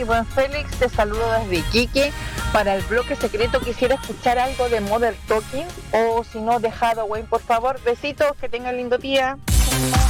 mi buen Félix, te saludo desde Iquique. Para el bloque secreto quisiera escuchar algo de Modern Talking o si no de Hathaway, por favor. Besitos, que tengan lindo día.